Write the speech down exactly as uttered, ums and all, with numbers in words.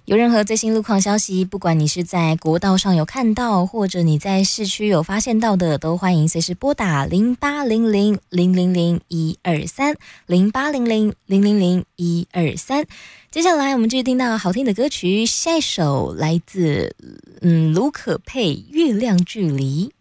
有任何最新路况消息，不管你是在国道上有看到，或者你在市区有发现到的，都欢迎随时拨打零八零零零零零一二三零八零零零零零一二三。接下来我们继续听到好听的歌曲，下一首来自嗯卢可佩《月亮距离》。